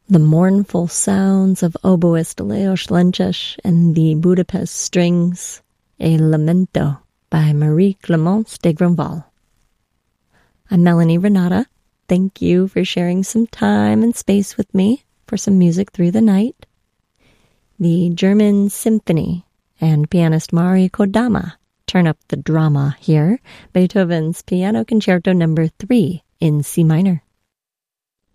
The mournful sounds of oboist Leos Lenches and the Budapest Strings, a Lamento by Marie Clémence de Grandval. I'm Melanie Renata. Thank you for sharing some time and space with me for some music through the night. The German Symphony and pianist Mari Kodama turn up the drama here. Beethoven's Piano Concerto No. 3 in C minor.